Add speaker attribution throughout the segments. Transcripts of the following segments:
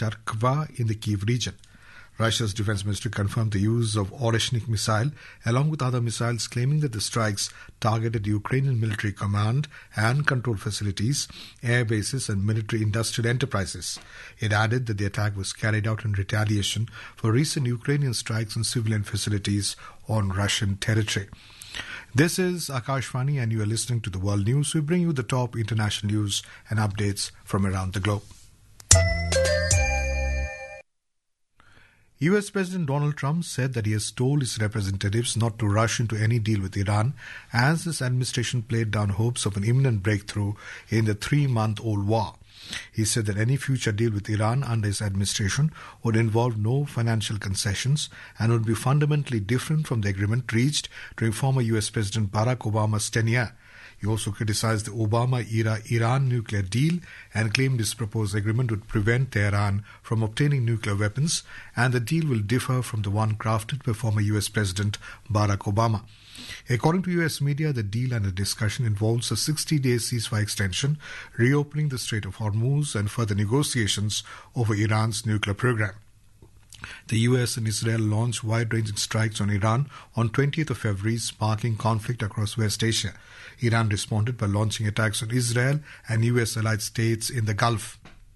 Speaker 1: Charkva in the Kiev region. Russia's defense ministry confirmed the use of Oreshnik missile along with other missiles, claiming that the strikes targeted Ukrainian military command and control facilities, air bases and military industrial enterprises. It added that the attack was carried out in retaliation for recent Ukrainian strikes on civilian facilities on Russian territory. This is Akashvani and you are listening to the World News. We bring you the top international news and updates from around the globe. US President Donald Trump said that he has told his representatives not to rush into any deal with Iran as his administration played down hopes of an imminent breakthrough in the 3-month-old war. He said that any future deal with Iran under his administration would involve no financial concessions and would be fundamentally different from the agreement reached during former US President Barack Obama's tenure. He also criticized the Obama-era Iran nuclear deal and claimed this proposed agreement would prevent Tehran from obtaining nuclear weapons, and the deal will differ from the one crafted by former US President Barack Obama. According to US media, the deal under discussion involves a 60-day ceasefire extension, reopening the Strait of Hormuz, and further negotiations over Iran's nuclear program. The US and Israel launched wide-ranging strikes on Iran on 20th of February, sparking conflict across West Asia. Iran responded by launching attacks on Israel and US allied states in the Gulf.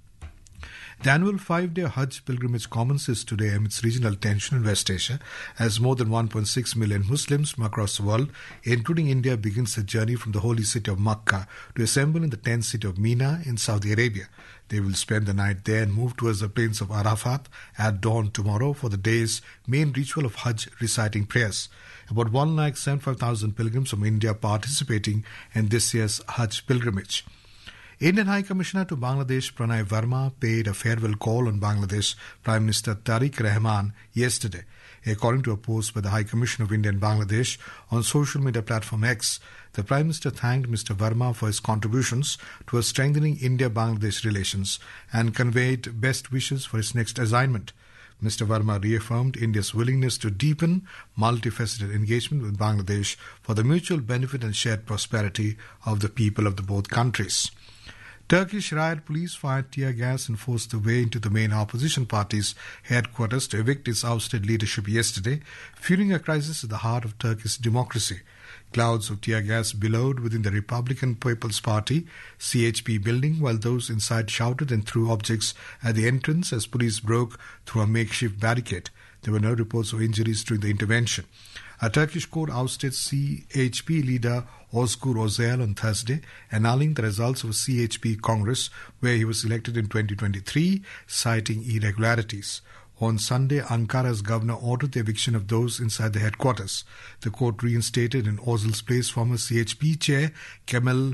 Speaker 1: The annual 5-day Hajj pilgrimage commences today amidst regional tension in West Asia as more than 1.6 million Muslims from across the world, including India, begins the journey from the holy city of Makkah to assemble in the tent city of Mina in Saudi Arabia. They will spend the night there and move towards the plains of Arafat at dawn tomorrow for the day's main ritual of Hajj reciting prayers. About 175,000 pilgrims from India participating in this year's Hajj pilgrimage. Indian High Commissioner to Bangladesh Pranay Verma paid a farewell call on Bangladesh Prime Minister Tariq Rahman yesterday. According to a post by the High Commission of India in Bangladesh on social media platform X, the Prime Minister thanked Mr. Verma for his contributions towards strengthening India-Bangladesh relations and conveyed best wishes for his next assignment. Mr. Verma reaffirmed India's willingness to deepen multifaceted engagement with Bangladesh for the mutual benefit and shared prosperity of the people of the both countries. Turkish riot police fired tear gas and forced their way into the main opposition party's headquarters to evict its ousted leadership yesterday, fueling a crisis at the heart of Turkish democracy. Clouds of tear gas billowed within the Republican People's Party (CHP) building, while those inside shouted and threw objects at the entrance as police broke through a makeshift barricade. There were no reports of injuries during the intervention. A Turkish court ousted CHP leader Ozgur Özel on Thursday, annulling the results of a CHP Congress where he was elected in 2023, citing irregularities. On Sunday, Ankara's governor ordered the eviction of those inside the headquarters. The court reinstated in Özel's place former CHP chair Kemal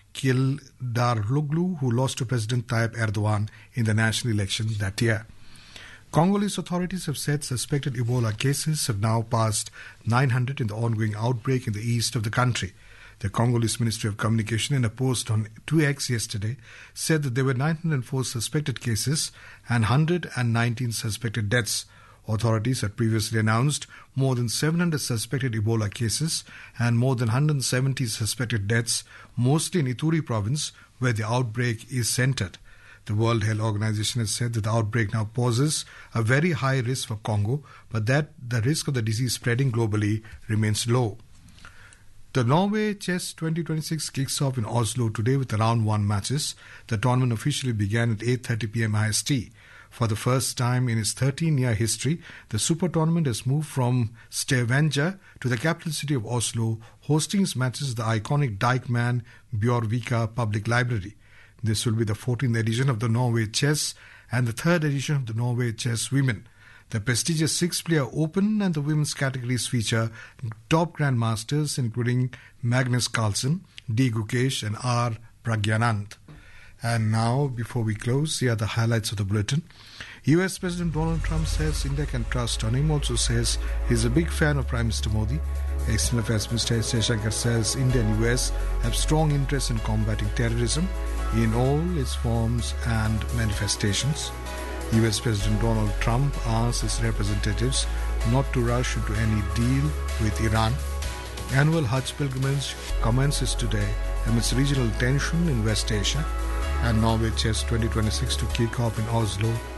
Speaker 1: Kılıçdaroğlu, who lost to President Tayyip Erdogan in the national election that year. Congolese authorities have said suspected Ebola cases have now passed 900 in the ongoing outbreak in the east of the country. The Congolese Ministry of Communication, in a post on 2X yesterday, said that there were 904 suspected cases and 119 suspected deaths. Authorities had previously announced more than 700 suspected Ebola cases and more than 170 suspected deaths, mostly in Ituri province, where the outbreak is centered. The World Health Organization has said that the outbreak now poses a very high risk for Congo, but that the risk of the disease spreading globally remains low. The Norway Chess 2026 kicks off in Oslo today with round 1 matches. The tournament officially began at 8:30 p.m. IST. For the first time in its 13-year history, the Super Tournament has moved from Stavanger to the capital city of Oslo, hosting its matches at the iconic Deichman Bjørvika Public Library. This will be the 14th edition of the Norway Chess and the 3rd edition of the Norway Chess Women. The prestigious 6-player Open and the women's categories feature top grandmasters including Magnus Carlsen, D. Gukesh and R. Pragyanand. And now, before we close, here are the highlights of the bulletin. US President Donald Trump says India can trust on him, also says he's a big fan of Prime Minister Modi. External Affairs Minister S. Jaishankar says India and US have strong interest in combating terrorism in all its forms and manifestations. US President Donald Trump asks his representatives not to rush into any deal with Iran. Annual Hajj pilgrimage commences today amidst regional tension in West Asia. And Norway Chess 2026 to kick off in Oslo